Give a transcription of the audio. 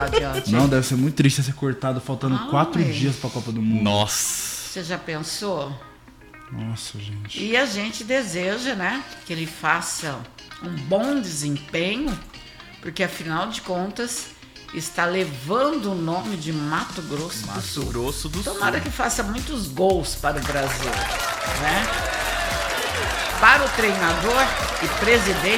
adiante. Não, deve ser muito triste ser cortado faltando 4 Ai. dias pra Copa do Mundo. Nossa. Você já pensou? Nossa, gente. E a gente deseja, né, que ele faça um bom desempenho, porque afinal de contas está levando o nome de Mato Grosso do Sul. Mato Grosso do Sul. Tomara que faça muitos gols para o Brasil, né? Para o treinador e presidente